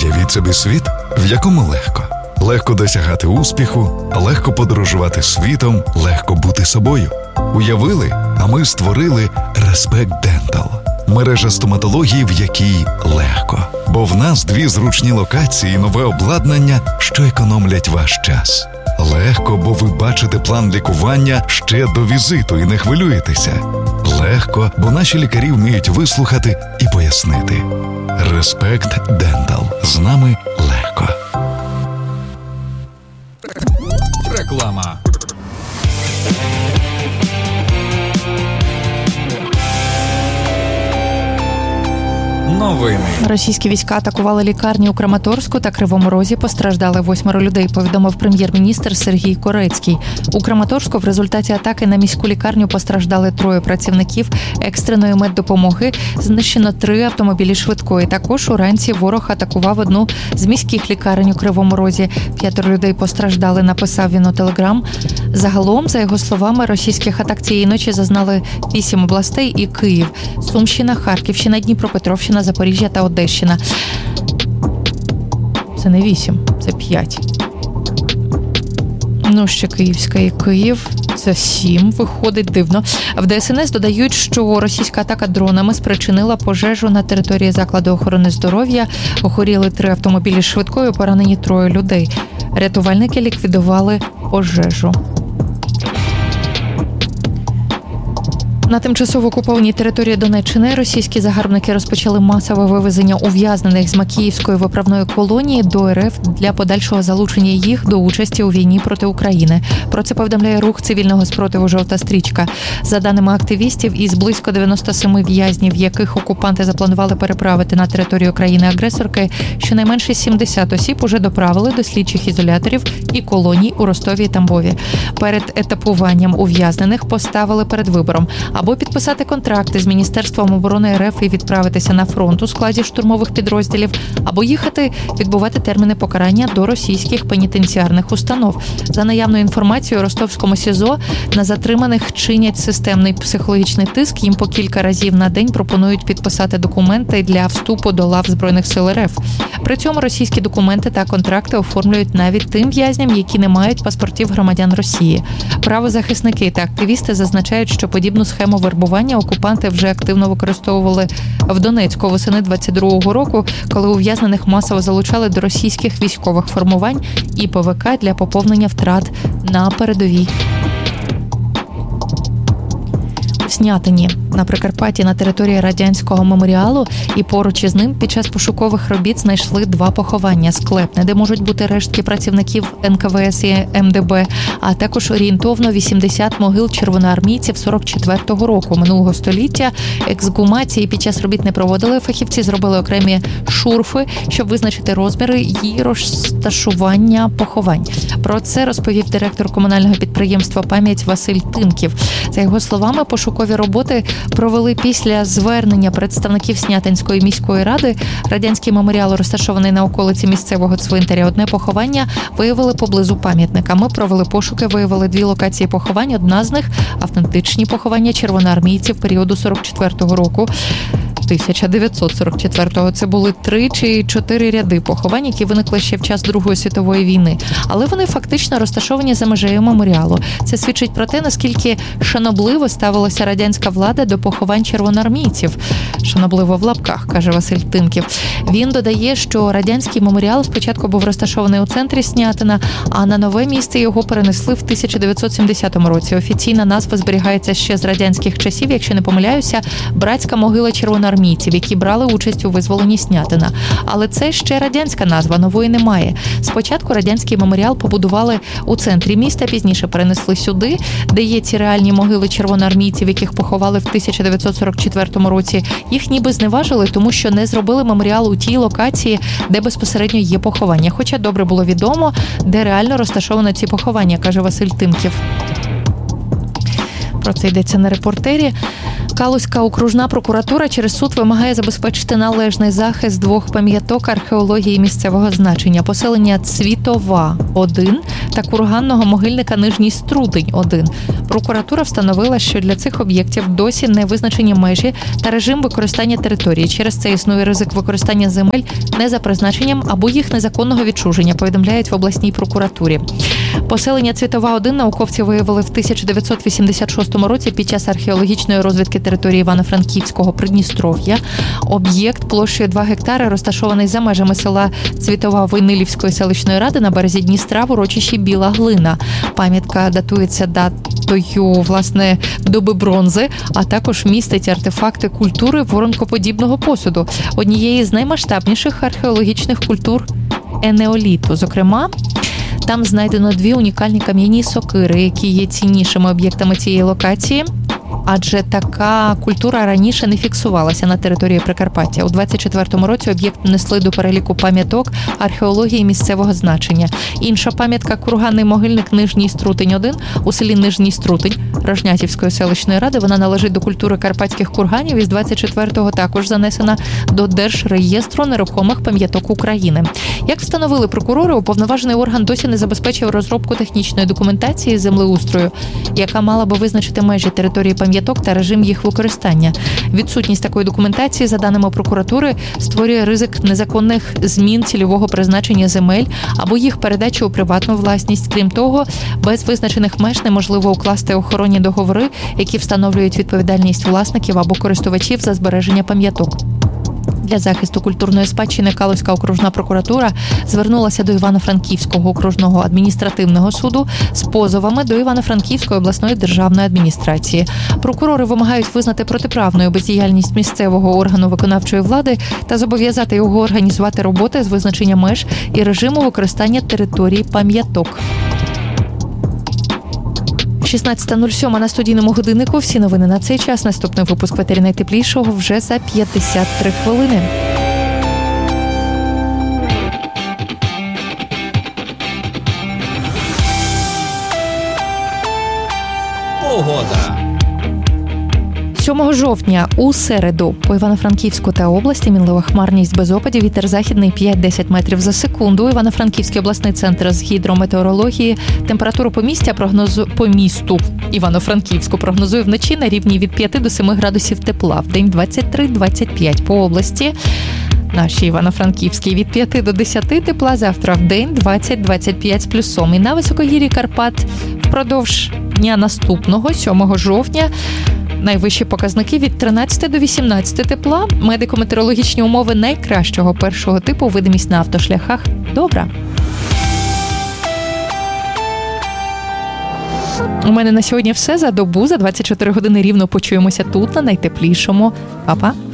Уявіть собі світ, в якому легко. Легко досягати успіху, легко подорожувати світом, легко бути собою. Уявили, а ми створили Respect Dental. Мережа стоматології, в якій легко. Бо в нас 2 зручні локації і нове обладнання, що економлять ваш час. Легко, бо ви бачите план лікування ще до візиту і не хвилюєтеся. Легко, бо наші лікарі вміють вислухати і пояснити. Respect Dental. З нами легко. Реклама. Новини. Російські війська атакували лікарні у Краматорську та Кривому Розі. Постраждали 8 людей, повідомив прем'єр-міністр Сергій Корецький. У Краматорську в результаті атаки на міську лікарню постраждали 3 працівників екстреної меддопомоги. Знищено 3 автомобілі швидкої. Також уранці ворог атакував одну з міських лікарень у Кривому Розі. 5 людей постраждали, написав він у Телеграм. Загалом, за його словами, російських атак цієї ночі зазнали 8 областей і Київ, Сумщина, Харківщина, Дніпропетровщина, Запоріжжя та Одещина. Це не 8, це 5. Ну, ще Київська і Київ. Це 7, виходить дивно. В ДСНС додають, що російська атака дронами спричинила пожежу на території закладу охорони здоров'я. Охоріли 3 автомобілі швидкої, поранені 3 людей. Рятувальники ліквідували пожежу. На тимчасово окупованій території Донеччини російські загарбники розпочали масове вивезення ув'язнених з Макіївської виправної колонії до РФ для подальшого залучення їх до участі у війні проти України. Про це повідомляє рух цивільного спротиву «Жовта стрічка». За даними активістів, із близько 97 в'язнів, яких окупанти запланували переправити на територію країни-агресорки, щонайменше 70 осіб уже доправили до слідчих ізоляторів і колоній у Ростові і Тамбові. Перед етапуванням ув'язнених поставили перед вибором – або підписати контракти з Міністерством оборони РФ і відправитися на фронт у складі штурмових підрозділів, або їхати відбувати терміни покарання до російських пенітенціарних установ. За наявною інформацією, у Ростовському СІЗО на затриманих чинять системний психологічний тиск, їм по кілька разів на день пропонують підписати документи для вступу до лав Збройних сил РФ. При цьому російські документи та контракти оформлюють навіть тим в'язням, які не мають паспортів громадян Росії. Правозахисники та активісти зазначають, що подібну схему вербування окупанти вже активно використовували в Донецьку восени 22-го року, коли ув'язнених масово залучали до російських військових формувань і ПВК для поповнення втрат на передовій. Снятині на Прикарпатті на території радянського меморіалу і поруч із ним під час пошукових робіт знайшли 2 поховання склепне, де можуть бути рештки працівників НКВС і МДБ, а також орієнтовно 80 могил червоноармійців 44-го року минулого століття. Ексгумації під час робіт не проводили. Фахівці зробили окремі шурфи, щоб визначити розміри і розташування поховань. Про це розповів директор комунального підприємства «Пам'ять» Василь Тимків. За його словами, пошукові роботи провели після звернення представників Снятинської міської ради. Радянський меморіал розташований на околиці місцевого цвинтаря. Одне поховання виявили поблизу пам'ятника. Ми провели пошуки, виявили 2 локації поховань. Одна з них – автентичні поховання червоноармійців періоду 44-го року. 1944-го. Це були 3 чи 4 ряди поховань, які виникли ще в час Другої світової війни. Але вони фактично розташовані за межею меморіалу. Це свідчить про те, наскільки шанобливо ставилася радянська влада до поховань червоноармійців. Шанобливо в лапках, каже Василь Тимків. Він додає, що радянський меморіал спочатку був розташований у центрі Снятина, а на нове місце його перенесли в 1970 році. Офіційна назва зберігається ще з радянських часів, якщо не помиляюся, братська могила червоноармійців, які брали участь у визволенні Снятина. Але це ще радянська назва, нової немає. Спочатку радянський меморіал побудували у центрі міста, пізніше перенесли сюди, де є ці реальні могили червоноармійців, яких поховали в 1944 році. Їх ніби зневажили, тому що не зробили меморіал у тій локації, де безпосередньо є поховання. Хоча добре було відомо, де реально розташовано ці поховання, каже Василь Тимків. Про це йдеться на Репортері. Калузька окружна прокуратура через суд вимагає забезпечити належний захист двох пам'яток археології місцевого значення: поселення Цвітова 1 та курганного могильника Нижній Струтень 1. Прокуратура встановила, що для цих об'єктів досі не визначені межі та режим використання території. Через це існує ризик використання земель не за призначенням або їх незаконного відчуження, повідомляють в обласній прокуратурі. Поселення Цвітова 1 науковці виявили в 1986 році під час археологічної розвідки території Івано-Франківського Придністров'я. Об'єкт площею 2 гектари розташований за межами села Цвітова Войнилівської селищної ради на березі Дністра в урочищі Біла Глина. Пам'ятка датується датою, власне, доби бронзи, а також містить артефакти культури воронкоподібного посуду, однієї з наймасштабніших археологічних культур енеоліту. Зокрема, там знайдено 2 унікальні кам'яні сокири, які є ціннішими об'єктами цієї локації, адже така культура раніше не фіксувалася на території Прикарпаття. У 24-му році об'єкт внесли до переліку пам'яток археології місцевого значення. Інша пам'ятка – курганний могильник Нижній Струтень 1 у селі Нижній Струтень Рожнятівської селищної ради. Вона належить до культури карпатських курганів і з 24-го також занесена до Держреєстру нерухомих пам'яток України. Як встановили прокурори, уповноважений орган досі не забезпечив розробку технічної документації землеустрою, яка мала би визначити межі території пам'яток та режим їх використання. Відсутність такої документації, за даними прокуратури, створює ризик незаконних змін цільового призначення земель або їх передачі у приватну власність. Крім того, без визначених меж неможливо укласти охоронні договори, які встановлюють відповідальність власників або користувачів за збереження пам'яток. Для захисту культурної спадщини Калузька окружна прокуратура звернулася до Івано-Франківського окружного адміністративного суду з позовами до Івано-Франківської обласної державної адміністрації. Прокурори вимагають визнати протиправною бездіяльність місцевого органу виконавчої влади та зобов'язати його організувати роботи з визначення меж і режиму використання території пам'яток. 16:07 на студійному годиннику. Всі новини на цей час. Наступний випуск «Ветері найтеплішого» вже за 53 хвилини. Погода. 7 жовтня у середу по Івано-Франківську та області мінлива хмарність без опадів, вітер західний 5-10 метрів за секунду. Івано-Франківський обласний центр з гідрометеорології. Температуру по місту Івано-Франківську прогнозує вночі на рівні від 5 до 7 градусів тепла. В день 23-25 по області. Наші Івано-Франківські від 5 до 10 тепла, завтра в день 20-25 з плюсом. І на високогір'ї Карпат впродовж дня наступного, 7 жовтня, найвищі показники від 13 до 18 тепла. Медико-метеорологічні умови найкращого першого типу, видимість на автошляхах добра. У мене на сьогодні все. За добу, за 24 години рівно почуємося тут, на найтеплішому. Па-па!